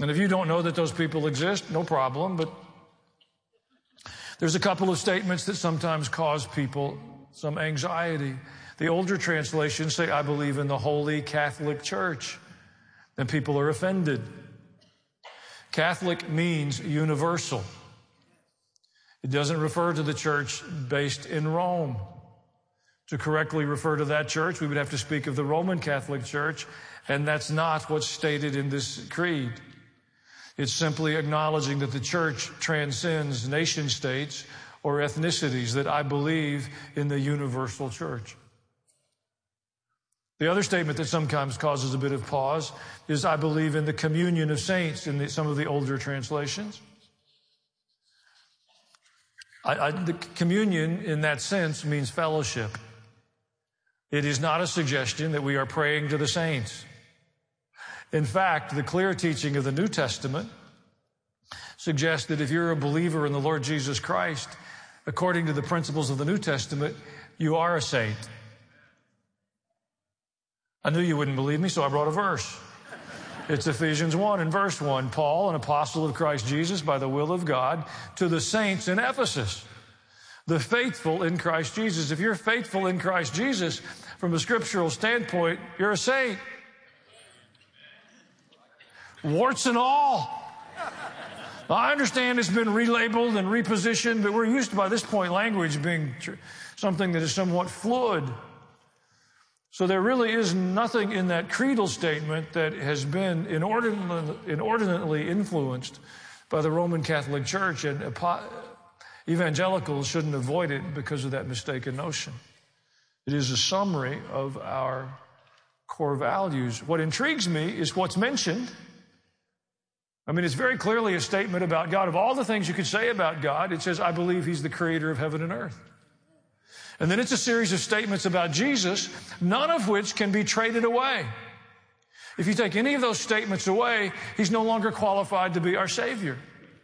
And if you don't know that those people exist, no problem, but there's a couple of statements that sometimes cause people some anxiety. The older translations say, I believe in the Holy Catholic Church. And people are offended. Catholic means universal. It doesn't refer to the church based in Rome. To correctly refer to that church, we would have to speak of the Roman Catholic Church, and that's not what's stated in this creed. It's simply acknowledging that the church transcends nation states or ethnicities, that I believe in the universal church. The other statement that sometimes causes a bit of pause is I believe in the communion of saints in some of the older translations. The communion in that sense means fellowship. It is not a suggestion that we are praying to the saints. In fact, the clear teaching of the New Testament suggests that if you're a believer in the Lord Jesus Christ, according to the principles of the New Testament, you are a saint. I knew you wouldn't believe me, so I brought a verse. It's Ephesians 1 and verse 1. Paul, an apostle of Christ Jesus by the will of God, to the saints in Ephesus, the faithful in Christ Jesus. If you're faithful in Christ Jesus, from a scriptural standpoint, you're a saint. Warts and all. Now, I understand it's been relabeled and repositioned, but we're used to, by this point, language being something that is somewhat fluid. So there really is nothing in that creedal statement that has been inordinately influenced by the Roman Catholic Church, and evangelicals shouldn't avoid it because of that mistaken notion. It is a summary of our core values. What intrigues me is what's mentioned. I mean, it's very clearly a statement about God. Of all the things you could say about God, it says, I believe he's the creator of heaven and earth. And then it's a series of statements about Jesus, none of which can be traded away. If you take any of those statements away, he's no longer qualified to be our Savior.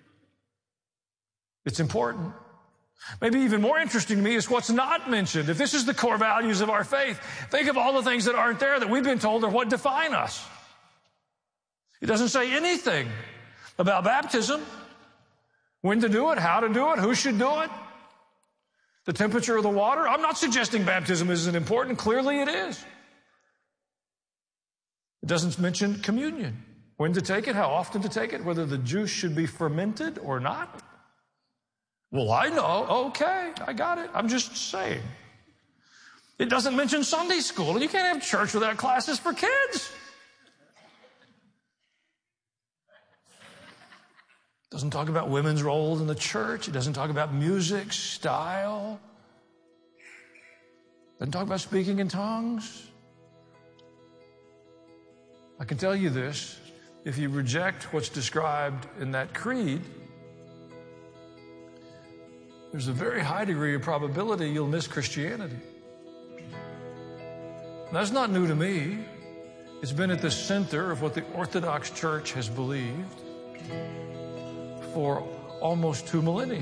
It's important. Maybe even more interesting to me is what's not mentioned. If this is the core values of our faith, think of all the things that aren't there that we've been told are what define us. It doesn't say anything about baptism, when to do it, how to do it, who should do it, the temperature of the water. I'm not suggesting baptism isn't important. Clearly it is. It doesn't mention communion, when to take it, how often to take it, whether the juice should be fermented or not. Well, I know. Okay, I got it. I'm just saying. It doesn't mention Sunday school, and you can't have church without classes for kids. It doesn't talk about women's role in the church. It doesn't talk about music, style. It doesn't talk about speaking in tongues. I can tell you this, if you reject what's described in that creed, there's a very high degree of probability you'll miss Christianity. That's not new to me. It's been at the center of what the Orthodox Church has believed for almost 2 millennia.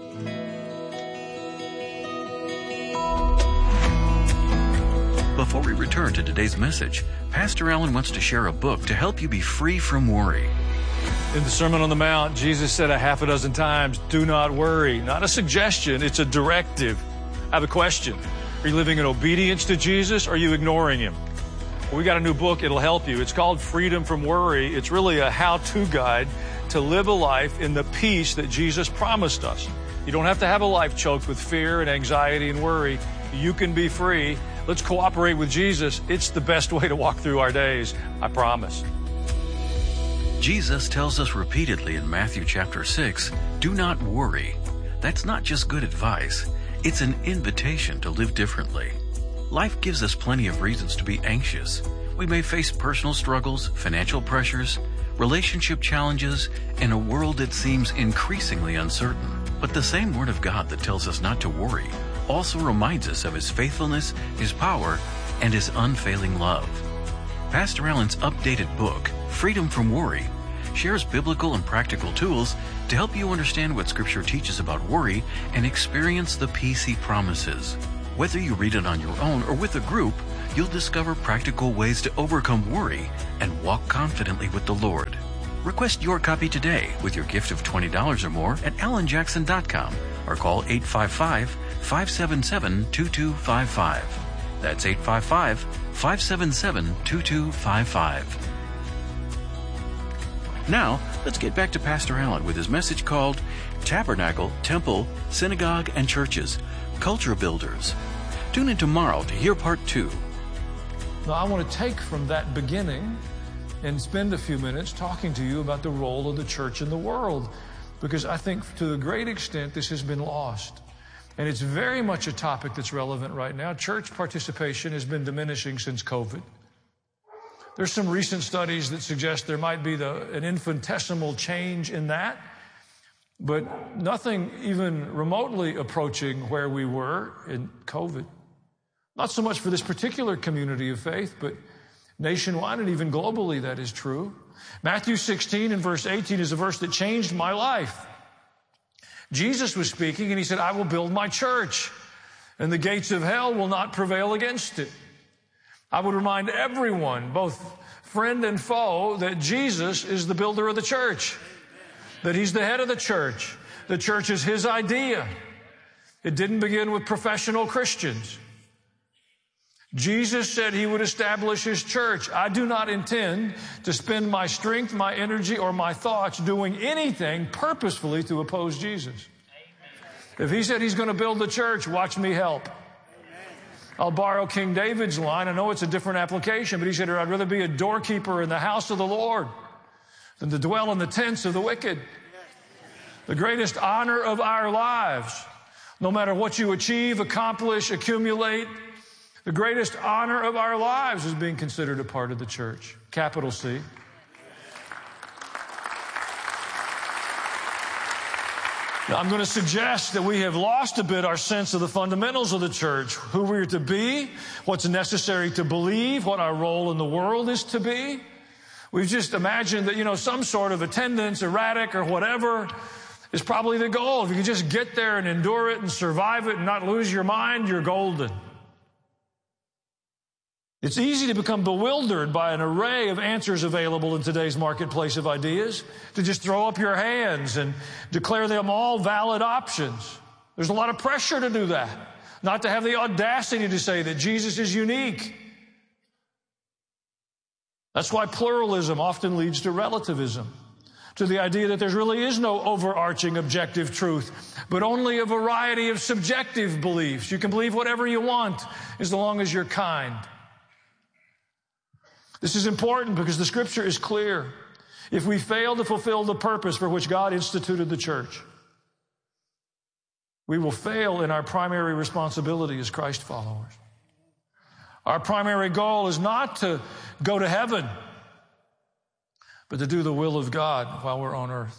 Before we return to today's message, Pastor Allen wants to share a book to help you be free from worry. In the Sermon on the Mount, Jesus said a half a dozen times, do not worry. Not a suggestion, it's a directive. I have a question. Are you living in obedience to Jesus or are you ignoring him? Well, we got a new book, it'll help you. It's called Freedom from Worry. It's really a how-to guide to live a life in the peace that Jesus promised us. You don't have to have a life choked with fear and anxiety and worry. You can be free. Let's cooperate with Jesus. It's the best way to walk through our days, I promise. Jesus tells us repeatedly in Matthew chapter 6, do not worry. That's not just good advice. It's an invitation to live differently. Life gives us plenty of reasons to be anxious. We may face personal struggles, financial pressures, relationship challenges, and a world that seems increasingly uncertain. But the same Word of God that tells us not to worry also reminds us of His faithfulness, His power, and His unfailing love. Pastor Allen's updated book, Freedom from Worry, shares biblical and practical tools to help you understand what Scripture teaches about worry and experience the peace He promises. Whether you read it on your own or with a group, you'll discover practical ways to overcome worry and walk confidently with the Lord. Request your copy today with your gift of $20 or more at alanjackson.com or call 855-577-2255. That's 855-577-2255. Now, let's get back to Pastor Allen with his message called Tabernacle, Temple, Synagogue, and Churches, Culture Builders. Tune in tomorrow to hear part 2. Now, I want to take from that beginning and spend a few minutes talking to you about the role of the church in the world, because I think to a great extent this has been lost. And it's very much a topic that's relevant right now. Church participation has been diminishing since COVID. There's some recent studies that suggest there might be an infinitesimal change in that, but nothing even remotely approaching where we were in COVID. Not so much for this particular community of faith, but nationwide and even globally that is true. Matthew 16 and verse 18 is a verse that changed my life. Jesus was speaking and he said, I will build my church and the gates of hell will not prevail against it. I would remind everyone, both friend and foe, that Jesus is the builder of the church, that he's the head of the church. The church is his idea. It didn't begin with professional Christians. Jesus said he would establish his church. I do not intend to spend my strength, my energy, or my thoughts doing anything purposefully to oppose Jesus. If he said he's going to build the church, watch me help. I'll borrow King David's line. I know it's a different application, but he said, I'd rather be a doorkeeper in the house of the Lord than to dwell in the tents of the wicked. The greatest honor of our lives, no matter what you achieve, accomplish, accumulate, the greatest honor of our lives is being considered a part of the church. Capital C. Now, I'm going to suggest that we have lost a bit our sense of the fundamentals of the church, who we're to be, what's necessary to believe, what our role in the world is to be. We've just imagined that, some sort of attendance, erratic or whatever, is probably the goal. If you can just get there and endure it and survive it and not lose your mind, you're golden. It's easy to become bewildered by an array of answers available in today's marketplace of ideas, to just throw up your hands and declare them all valid options. There's a lot of pressure to do that, not to have the audacity to say that Jesus is unique. That's why pluralism often leads to relativism, to the idea that there really is no overarching objective truth, but only a variety of subjective beliefs. You can believe whatever you want as long as you're kind. This is important because the Scripture is clear. If we fail to fulfill the purpose for which God instituted the church, we will fail in our primary responsibility as Christ followers. Our primary goal is not to go to heaven, but to do the will of God while we're on earth.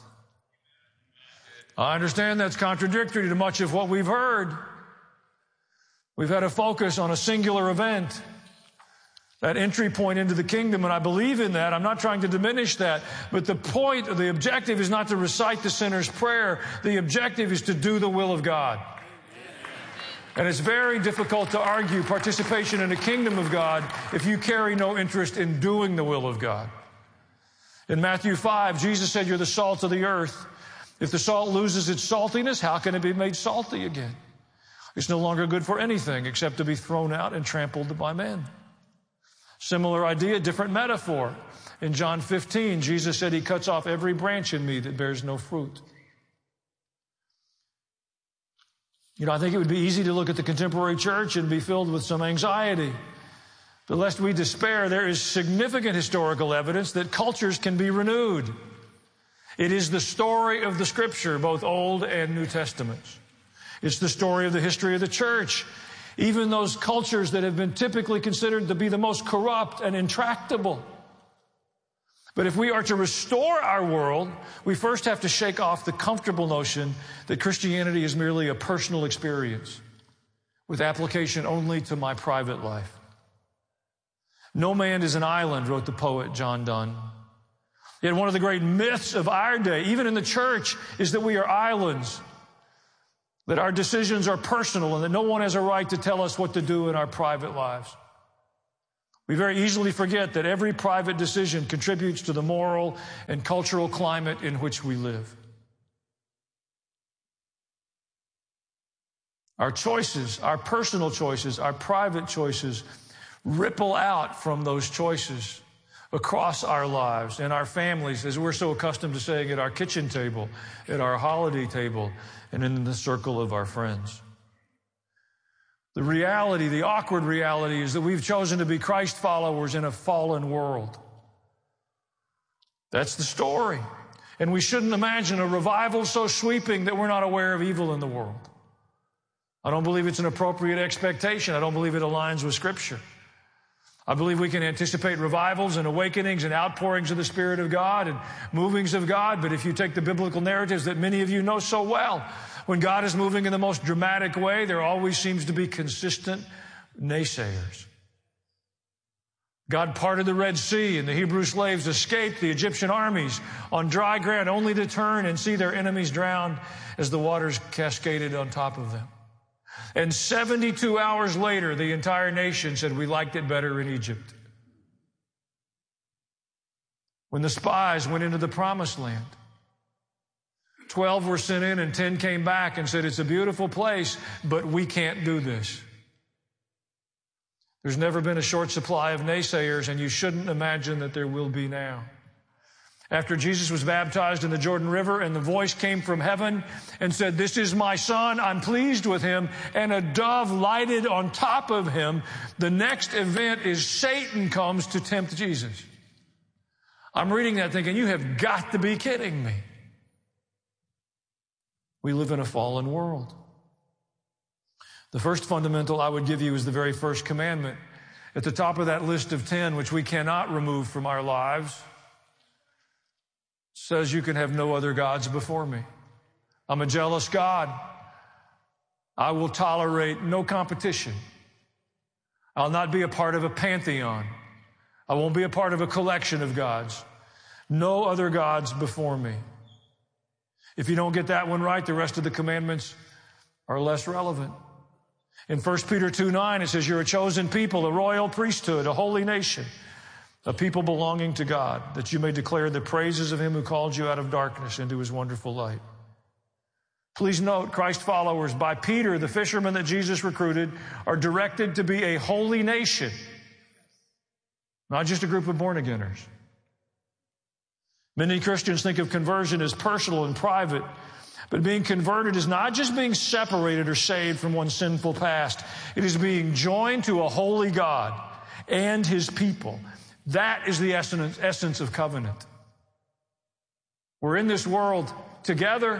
I understand that's contradictory to much of what we've heard. We've had a focus on a singular event, that entry point into the kingdom, and I believe in that. I'm not trying to diminish that, but the objective is not to recite the sinner's prayer. The objective is to do the will of God. And it's very difficult to argue participation in the kingdom of God if you carry no interest in doing the will of God. In Matthew 5, Jesus said, you're the salt of the earth. If the salt loses its saltiness, how can it be made salty again? It's no longer good for anything except to be thrown out and trampled by men. Similar idea, different metaphor. In John 15, Jesus said he cuts off every branch in me that bears no fruit. I think it would be easy to look at the contemporary church and be filled with some anxiety. But lest we despair, there is significant historical evidence that cultures can be renewed. It is the story of the Scripture, both Old and New Testaments. It's the story of the history of the church. Even those cultures that have been typically considered to be the most corrupt and intractable. But if we are to restore our world, we first have to shake off the comfortable notion that Christianity is merely a personal experience with application only to my private life. No man is an island, wrote the poet John Donne. Yet one of the great myths of our day, even in the church, is that we are islands, that our decisions are personal and that no one has a right to tell us what to do in our private lives. We very easily forget that every private decision contributes to the moral and cultural climate in which we live. Our choices, our personal choices, our private choices ripple out from those choices across our lives and our families, as we're so accustomed to saying, at our kitchen table, at our holiday table, and in the circle of our friends. The reality, the awkward reality, is that we've chosen to be Christ followers in a fallen world. That's the story. And we shouldn't imagine a revival so sweeping that we're not aware of evil in the world. I don't believe it's an appropriate expectation. I don't believe it aligns with Scripture. I believe we can anticipate revivals and awakenings and outpourings of the Spirit of God and movings of God. But if you take the biblical narratives that many of you know so well, when God is moving in the most dramatic way, there always seems to be consistent naysayers. God parted the Red Sea, and the Hebrew slaves escaped the Egyptian armies on dry ground, only to turn and see their enemies drowned as the waters cascaded on top of them. And 72 hours later, the entire nation said, we liked it better in Egypt. When the spies went into the promised land, 12 were sent in and 10 came back and said, it's a beautiful place, but we can't do this. There's never been a short supply of naysayers, and you shouldn't imagine that there will be now. After Jesus was baptized in the Jordan River, and the voice came from heaven and said, this is my son, I'm pleased with him, and a dove lighted on top of him, the next event is Satan comes to tempt Jesus. I'm reading that thinking, you have got to be kidding me. We live in a fallen world. The first fundamental I would give you is the very first commandment. At the top of that list of 10, which we cannot remove from our lives, says you can have no other gods before me. I'm a jealous God. I will tolerate no competition. I'll not be a part of a pantheon. I won't be a part of a collection of gods. No other gods before me. If you don't get that one right, the rest of the commandments are less relevant. In 1 Peter 2:9, it says, you're a chosen people, a royal priesthood, a holy nation, a people belonging to God, that you may declare the praises of him who called you out of darkness into his wonderful light. Please note, Christ followers, by Peter, the fisherman that Jesus recruited, are directed to be a holy nation, not just a group of born-againers. Many Christians think of conversion as personal and private, but being converted is not just being separated or saved from one's sinful past. It is being joined to a holy God and his people. That is the essence of covenant. We're in this world together.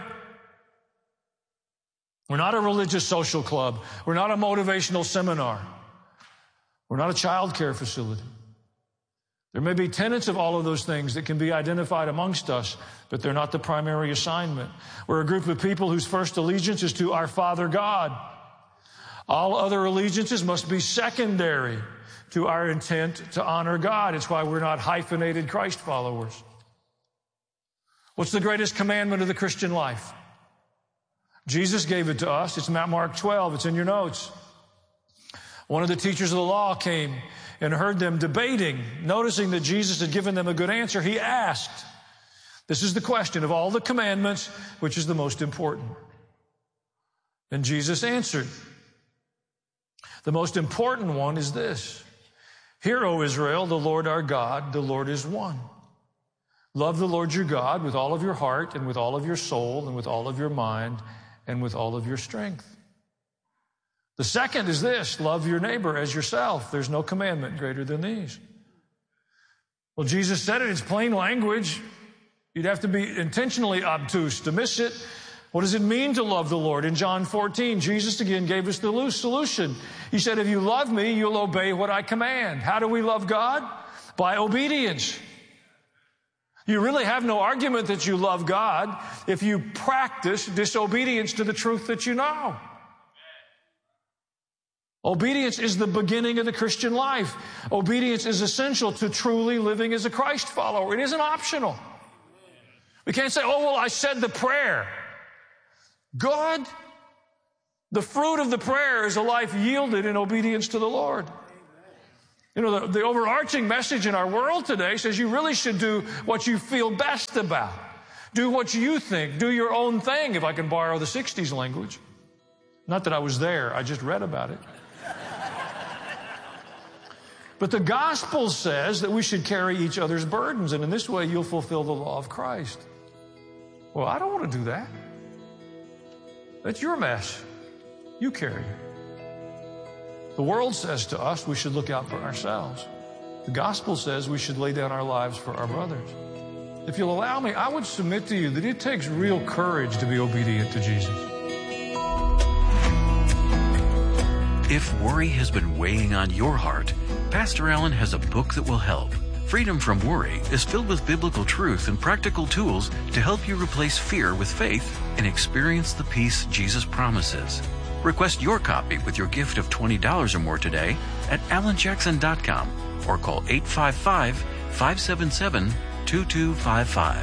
We're not a religious social club. We're not a motivational seminar. We're not a child care facility. There may be tenets of all of those things that can be identified amongst us, but they're not the primary assignment. We're a group of people whose first allegiance is to our Father God. All other allegiances must be secondary to our intent to honor God. It's why we're not hyphenated Christ followers. What's the greatest commandment of the Christian life? Jesus gave it to us. It's Mark 12. It's in your notes. One of the teachers of the law came and heard them debating. Noticing that Jesus had given them a good answer, he asked, this is the question of all the commandments, which is the most important? And Jesus answered, the most important one is this. Hear, O Israel, the Lord our God, the Lord is one. Love the Lord your God with all of your heart and with all of your soul and with all of your mind and with all of your strength. The second is this, love your neighbor as yourself. There's no commandment greater than these. Well, Jesus said it, it's plain language. You'd have to be intentionally obtuse to miss it. What does it mean to love the Lord? In John 14, Jesus again gave us the solution. He said, if you love me, you'll obey what I command. How do we love God? By obedience. You really have no argument that you love God if you practice disobedience to the truth that you know. Obedience is the beginning of the Christian life. Obedience is essential to truly living as a Christ follower. It isn't optional. We can't say, oh, well, I said the prayer. Good. The fruit of the prayer is a life yielded in obedience to the Lord. You know, the overarching message in our world today says you really should do what you feel best about. Do what you think. Do your own thing, if I can borrow the 60s language. Not that I was there, I just read about it. But the gospel says that we should carry each other's burdens, and in this way you'll fulfill the law of Christ. Well, I don't want to do that. That's your mess. You carry it. The world says to us we should look out for ourselves. The gospel says we should lay down our lives for our brothers. If you'll allow me, I would submit to you that it takes real courage to be obedient to Jesus. If worry has been weighing on your heart, Pastor Allen has a book that will help. Freedom from Worry is filled with biblical truth and practical tools to help you replace fear with faith and experience the peace Jesus promises. Request your copy with your gift of $20 or more today at alanjackson.com or call 855-577-2255.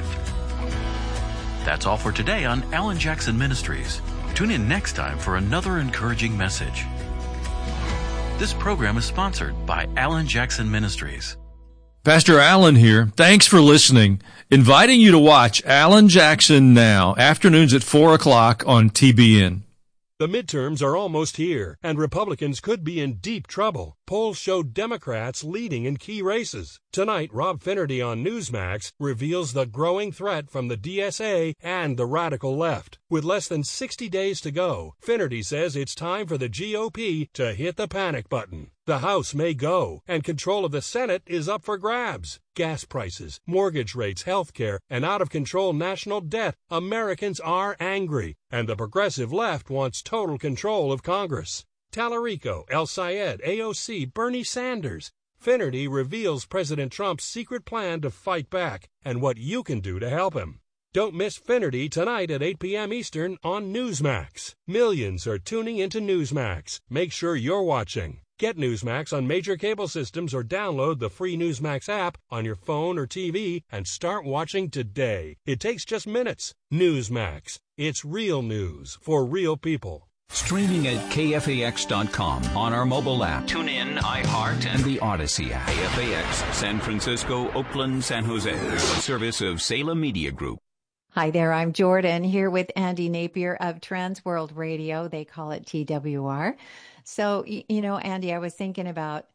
That's all for today on Alan Jackson Ministries. Tune in next time for another encouraging message. This program is sponsored by Alan Jackson Ministries. Pastor Allen here. Thanks for listening. Inviting you to watch Alan Jackson Now, afternoons at 4 o'clock on TBN. The midterms are almost here, and Republicans could be in deep trouble. Polls show Democrats leading in key races. Tonight, Rob Finnerty on Newsmax reveals the growing threat from the DSA and the radical left. With less than 60 days to go, Finnerty says it's time for the GOP to hit the panic button. The House may go, and control of the Senate is up for grabs. Gas prices, mortgage rates, health care, and out-of-control national debt. Americans are angry, and the progressive left wants total control of Congress. Tallarico, El Sayed, AOC, Bernie Sanders. Finnerty reveals President Trump's secret plan to fight back and what you can do to help him. Don't miss Finnerty tonight at 8 p.m. Eastern on Newsmax. Millions are tuning into Newsmax. Make sure you're watching. Get Newsmax on major cable systems or download the free Newsmax app on your phone or TV and start watching today. It takes just minutes. Newsmax. It's real news for real people. Streaming at KFAX.com on our mobile app. Tune in, iHeart, and the Odyssey app. KFAX, San Francisco, Oakland, San Jose. A service of Salem Media Group. Hi there, I'm Jordan here with Andy Napier of Trans World Radio. They call it TWR. So, you know, Andy, I was thinking about,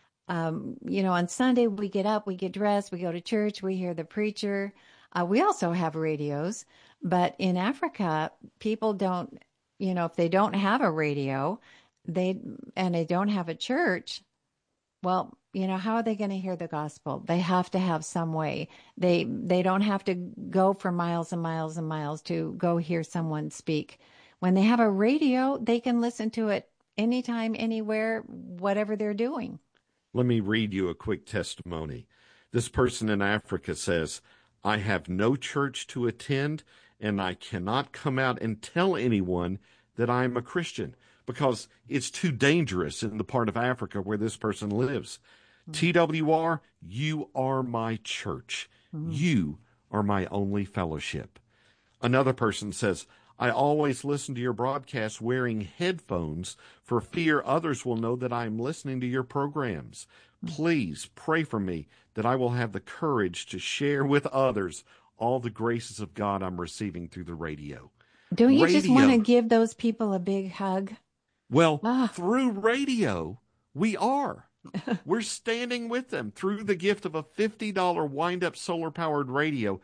on Sunday we get up, we get dressed, we go to church, we hear the preacher. We also have radios, but in Africa, people don't, if they don't have a radio, they don't have a church, well, how are they going to hear the gospel? They have to have some way. They don't have to go for miles and miles and miles to go hear someone speak. When they have a radio, they can listen to it anytime, anywhere, whatever they're doing. Let me read you a quick testimony. This person in Africa says, I have no church to attend, and I cannot come out and tell anyone that I'm a Christian because it's too dangerous in the part of Africa where this person lives. TWR, you are my church. You are my only fellowship. Another person says, I always listen to your broadcasts wearing headphones for fear others will know that I am listening to your programs. Please pray for me that I will have the courage to share with others all the graces of God I'm receiving through the radio. Don't you just want to give those people a big hug? Well, through radio, we are. We're standing with them through the gift of a $50 wind-up solar-powered radio.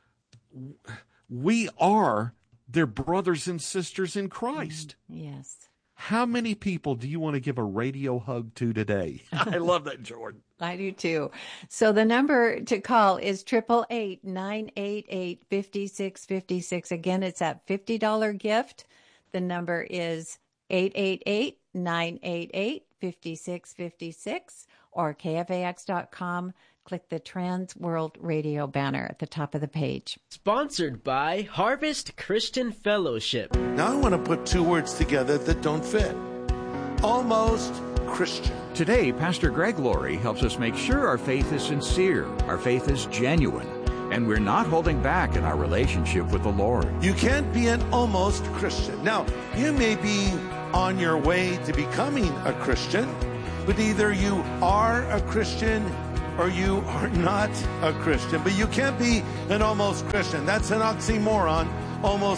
We are their brothers and sisters in Christ. Yes. How many people do you want to give a radio hug to today? I love that, Jordan. I do too. So the number to call is 888-988-5656. Again, it's that $50 gift. The number is 888-988-5656 or KFAX.com. Click the Trans World Radio banner at the top of the page. Sponsored by Harvest Christian Fellowship. Now I want to put two words together that don't fit. Almost Christian. Today, Pastor Greg Laurie helps us make sure our faith is sincere, our faith is genuine, and we're not holding back in our relationship with the Lord. You can't be an almost Christian. Now, you may be on your way to becoming a Christian, But either you are a Christian or you are not a Christian. But you can't be an almost Christian. That's an oxymoron. Almost